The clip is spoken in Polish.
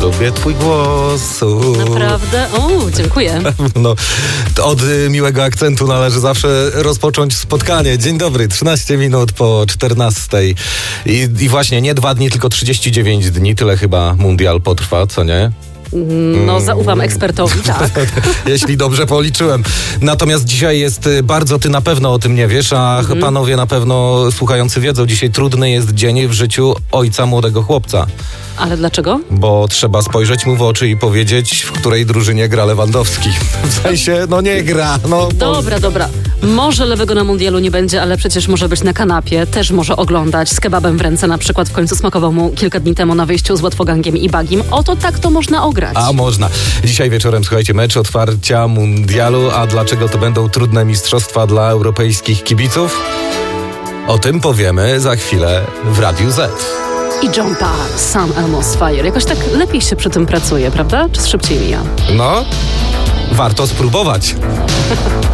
Lubię twój głos. Naprawdę? O, dziękuję. No, od miłego akcentu należy zawsze rozpocząć spotkanie. Dzień dobry, 13 minut po 14. I właśnie nie 2 dni, tylko 39 dni. Tyle chyba mundial potrwa, co nie? No, zaufam ekspertowi, tak. Jeśli dobrze policzyłem. Natomiast dzisiaj jest bardzo, ty na pewno o tym nie wiesz, a panowie na pewno słuchający wiedzą, dzisiaj trudny jest dzień w życiu ojca młodego chłopca. Ale dlaczego? Bo trzeba spojrzeć mu w oczy i powiedzieć, w której drużynie gra Lewandowski. W sensie, no nie gra. No, Dobra. Może Lewego na mundialu nie będzie, ale przecież może być na kanapie, też może oglądać, z kebabem w ręce na przykład. W końcu smakował mu kilka dni temu na wyjściu z Łatwogangiem i Bagim. Oto tak to można ograć. A można. Dzisiaj wieczorem, słuchajcie, mecz otwarcia mundialu. A dlaczego to będą trudne mistrzostwa dla europejskich kibiców? O tym powiemy za chwilę w Radiu Z. I John Parr, Sun Almost Fire. Jakoś tak lepiej się przy tym pracuje, prawda? Czy szybciej mija? No, warto spróbować.